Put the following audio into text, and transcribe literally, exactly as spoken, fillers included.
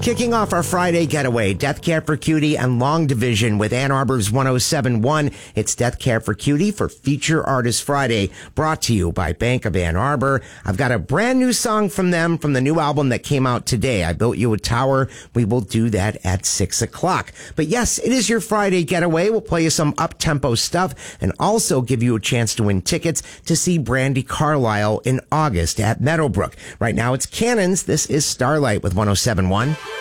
Kicking off our Friday getaway, Death Cab for Cutie and Long Division with Ann Arbor's one oh seven point one. It's Death Cab for Cutie for Feature Artist Friday, brought to you by Bank of Ann Arbor. I've got a brand new song from them from the new album that came out today, I Built You a Tower. We will do that at six o'clock. But yes, it is your Friday getaway. We'll play you some up-tempo stuff and also give you a chance to win tickets to see Brandi Carlile in August at Meadowbrook. Right now it's Cannons. This is Starlight with one oh seven point one.